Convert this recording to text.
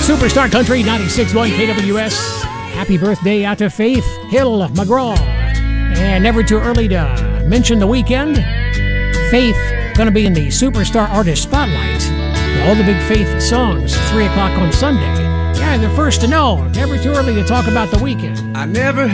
Superstar Country 96.1 KWS. Happy birthday out to Faith Hill McGraw. And never too early to mention the weekend. Faith going to be in the Superstar Artist Spotlight. All the big Faith songs, 3 o'clock on Sunday. Yeah, the first to know. Never too early to talk about the weekend. I never